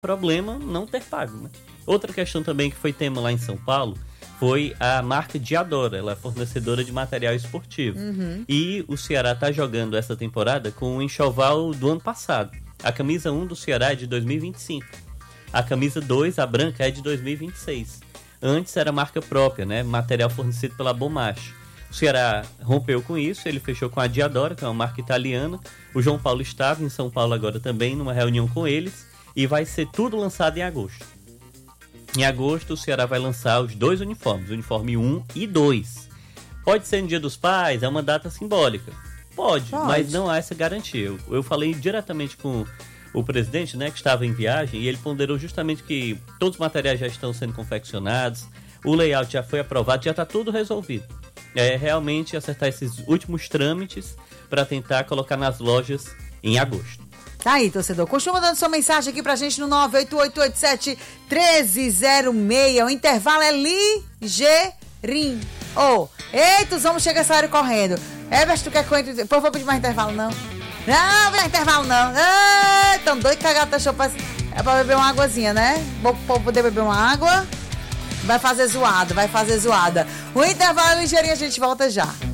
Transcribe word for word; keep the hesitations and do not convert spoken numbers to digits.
problema não ter pago, né? Outra questão também que foi tema lá em São Paulo foi a marca Diadora, ela é fornecedora de material esportivo. Uhum. E o Ceará está jogando essa temporada com o enxoval do ano passado. A camisa um do Ceará é de dois mil e vinte e cinco. A camisa dois, a branca, é de dois mil e vinte e seis. Antes era marca própria, né? Material fornecido pela Bomache. O Ceará rompeu com isso, ele fechou com a Diadora, que é uma marca italiana. O João Paulo estava em São Paulo agora também, numa reunião com eles. E vai ser tudo lançado em agosto. Em agosto, o Ceará vai lançar os dois uniformes, o uniforme um e dois. Pode ser no Dia dos Pais, é uma data simbólica. Pode, Pode. mas não há essa garantia. Eu, eu falei diretamente com o presidente, né, que estava em viagem, e ele ponderou justamente que todos os materiais já estão sendo confeccionados, o layout já foi aprovado, já está tudo resolvido. É realmente acertar esses últimos trâmites para tentar colocar nas lojas em agosto. Tá aí, torcedor. Continua dando sua mensagem aqui pra gente no nove oito oito oito sete um três zero seis. O intervalo é ligeirinho. Ô, oh, eita, vamos chegar essa hora correndo. Everton, tu quer que eu entre? Pô, vou pedir mais intervalo, não. Não, não intervalo, não. Ei, tão doido que a gata deixou pra... É pra beber uma águazinha, né? Vou poder beber uma água. Vai fazer zoada, vai fazer zoada. O intervalo é ligeirinho, a gente volta já.